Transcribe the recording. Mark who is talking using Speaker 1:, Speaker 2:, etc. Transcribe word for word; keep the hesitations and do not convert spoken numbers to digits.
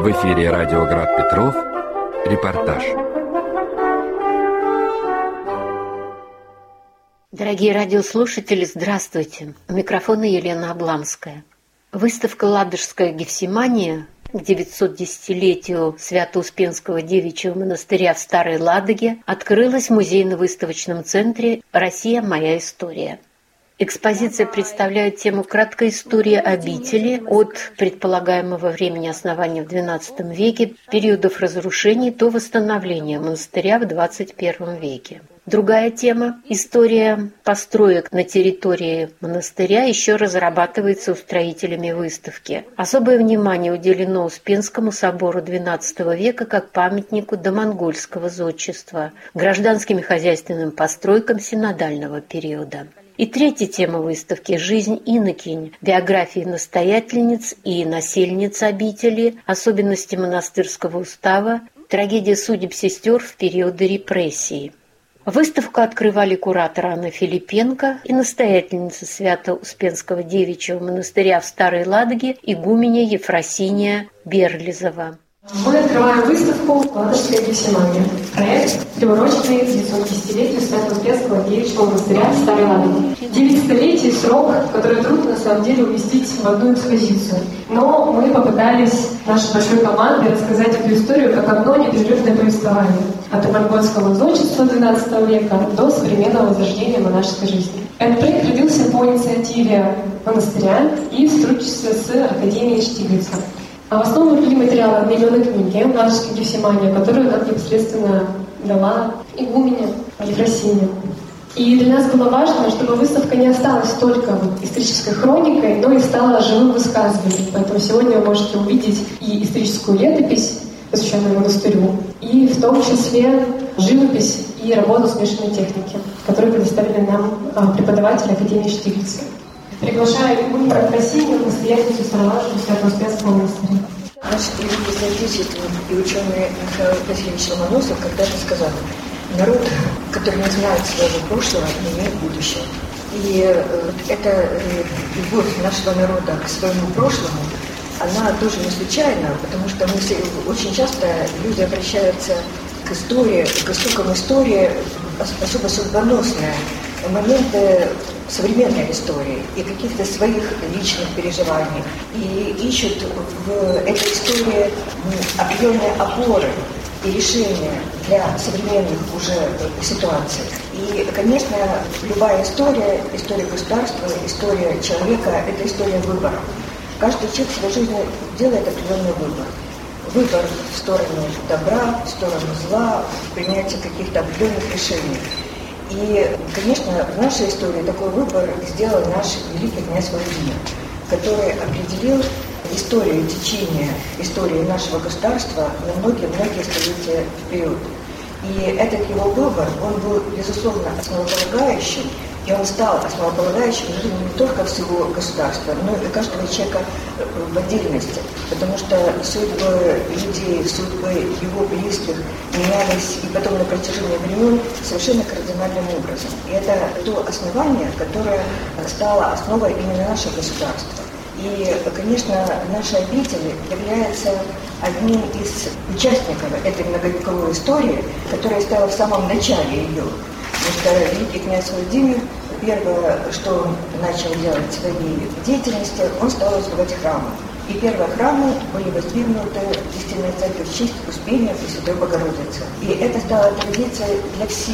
Speaker 1: В эфире радио Град Петров. Репортаж.
Speaker 2: Дорогие радиослушатели, здравствуйте. У микрофона Елена Обламская. Выставка «Ладожская Гефсимания» к девятисотдесятилетию Свято-Успенского девичьего монастыря в Старой Ладоге открылась в музейно-выставочном центре «Россия. Моя история». Экспозиция представляет тему краткой истории обители от предполагаемого времени основания в двенадцатом веке, периодов разрушений до восстановления монастыря в двадцать первом веке. Другая тема – история построек на территории монастыря еще разрабатывается устроителями выставки. Особое внимание уделено Успенскому собору двенадцатого века как памятнику домонгольского зодчества, гражданским и хозяйственным постройкам синодального периода. И третья тема выставки – жизнь инокинь, биографии настоятельниц и насельниц обители, особенности монастырского устава, трагедия судеб сестер в периоды репрессий. Выставку открывали куратор Анна Филипенко и настоятельница Свято-Успенского девичьего монастыря в Старой Ладоге игуменя Ефросиния Берлизова.
Speaker 3: Мы открываем выставку «Ладожская Гефсимания». Проект, приуроченный к девятисотдесятилетию Свято-Успенского девичьего монастыря в Старой Ладоге. Девять столетий – срок, который трудно на самом деле уместить в одну экспозицию. Но мы попытались нашей большой командой рассказать эту историю как одно непрерывное повествование. От домонгольского зодчества двенадцатого века до современного возрождения монашеской жизни. Этот проект родился по инициативе монастыря и в сотрудничестве с Академией Штиглица. А в основу легли материалы одноименной книги «Ладожская Гефсимания», которую нам непосредственно дала игуменя Ефросиния. И для нас было важно, чтобы выставка не осталась только исторической хроникой, но и стала живым высказыванием. Поэтому сегодня вы можете увидеть и историческую летопись, посвященную монастырю, и в том числе живопись и работу смешанной техники, которую предоставили нам преподаватели Академии Штиглица. Приглашаю игуменю Ефросинию, настоятельницу Староладожского Свято-Успенского монастыря.
Speaker 4: Наш великий соотечественник и ученый Михаил Васильевич Ломоносов когда-то сказал: народ, который не знает своего прошлого, не имеет будущего. И э, эта э, любовь нашего народа к своему прошлому, она тоже не случайна, потому что мы все, очень часто люди обращаются к истории, к истокам истории особо судьбоносные моменты современной истории и каких-то своих личных переживаний. И ищут в этой истории определенные опоры и решения для современных уже ситуаций. И, конечно, любая история, история государства, история человека – это история выбора. Каждый человек в своей жизни делает определенный выбор. Выбор в сторону добра, в сторону зла, в принятии каких-то определенных решений. И, конечно, в нашей истории такой выбор сделал наш великий князь Владимир, который определил историю течения истории нашего государства на многие-многие столетия вперед. И этот его выбор, он был, безусловно, основополагающим, и он стал основополагающим в жизни не только всего государства, но и каждого человека в отдельности, потому что судьбы людей, судьбы его близких менялись и потом на протяжении времен совершенно кардинальным образом. И это то основание, которое стало основой именно нашего государства. И, конечно, наша обитель является одним из участников этой многовековой истории, которая стала в самом начале ее. Потому что великий князь Владимир, первое, что он начал делать в своей деятельности, он стал возводить храмы. И первые храмы были воздвигнуты в Истинной Церкви в честь Успения Пресвятой Богородицы. И это стало традицией для всех